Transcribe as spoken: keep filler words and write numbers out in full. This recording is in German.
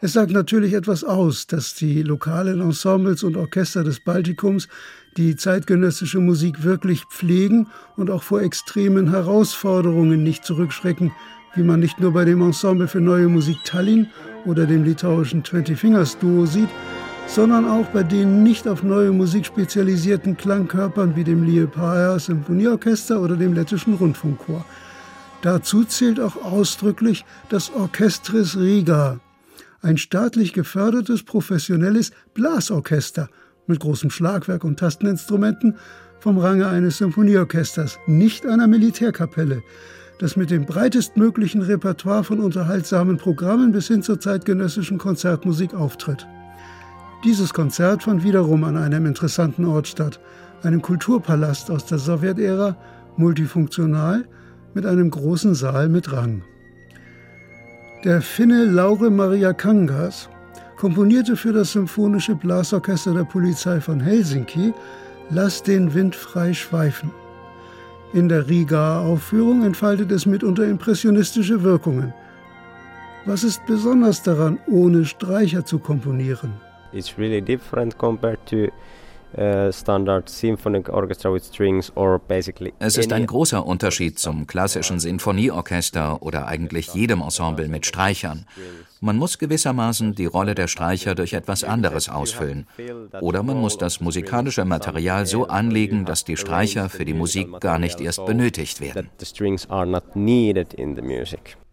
Es sagt natürlich etwas aus, dass die lokalen Ensembles und Orchester des Baltikums die zeitgenössische Musik wirklich pflegen und auch vor extremen Herausforderungen nicht zurückschrecken, wie man nicht nur bei dem Ensemble für Neue Musik Tallinn oder dem litauischen Twenty Fingers Duo sieht, sondern auch bei den nicht auf neue Musik spezialisierten Klangkörpern wie dem Liepāja Symphonieorchester oder dem lettischen Rundfunkchor. Dazu zählt auch ausdrücklich das Orchestris Riga, ein staatlich gefördertes, professionelles Blasorchester mit großem Schlagwerk und Tasteninstrumenten vom Range eines Symphonieorchesters, nicht einer Militärkapelle, das mit dem breitestmöglichen Repertoire von unterhaltsamen Programmen bis hin zur zeitgenössischen Konzertmusik auftritt. Dieses Konzert fand wiederum an einem interessanten Ort statt, einem Kulturpalast aus der Sowjetära, multifunktional, mit einem großen Saal mit Rang. Der Finne Lauri Maria Kangas komponierte für das Symphonische Blasorchester der Polizei von Helsinki »Lass den Wind frei schweifen«. In der Riga-Aufführung entfaltet es mitunter impressionistische Wirkungen. Was ist besonders daran, ohne Streicher zu komponieren? It's really different compared to uh, standard symphonic orchestra with strings or basically. Es ist ein großer Unterschied zum klassischen Sinfonieorchester oder eigentlich jedem Ensemble mit Streichern. Man muss gewissermaßen die Rolle der Streicher durch etwas anderes ausfüllen. Oder man muss das musikalische Material so anlegen, dass die Streicher für die Musik gar nicht erst benötigt werden. The strings are not needed in the music.